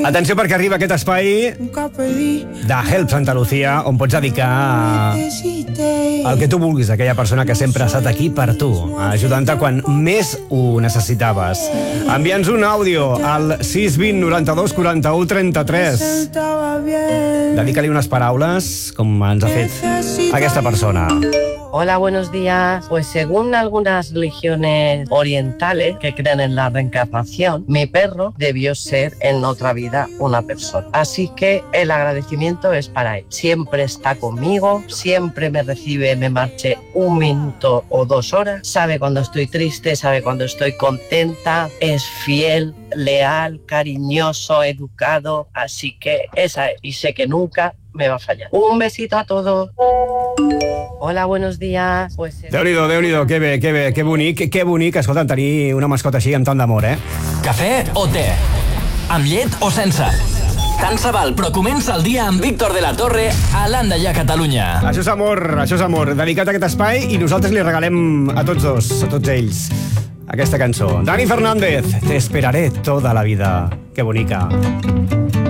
Atenció perquè arriba aquest espai de Help Santa Lucía, on pots dedicar el que tu vulguis a aquella persona que sempre ha estat aquí per tu, ajudant-te quan més ho necessitaves. Envia'ns un àudio al 620 92 41 33. Dedica-li unes paraules com ens ha fet aquesta persona. Hola, buenos días. Pues según algunas religiones orientales que creen en la reencarnación, mi perro debió ser en otra vida una persona. Así que el agradecimiento es para él. Siempre está conmigo, siempre me recibe, me marche 1 minuto o 2 horas. Sabe cuando estoy triste, sabe cuando estoy contenta, es fiel, leal, cariñoso, educado. Así que esa es. Y sé que nunca me va a fallar. Un besito a todos. Hola, buenos días. Pues... Déu-n'hi-do, que bonic, escolta, tenir una mascota així amb tant d'amor, eh? Cafè o te? Amb llet o sense? Tant se val, però comença el dia amb Víctor de la Torre a l'Andallà, Catalunya. Això és amor, dedicat a aquest espai i nosaltres li regalem a tots dos, a tots ells, aquesta cançó. Dani Fernández, te esperaré toda la vida. Que bonica.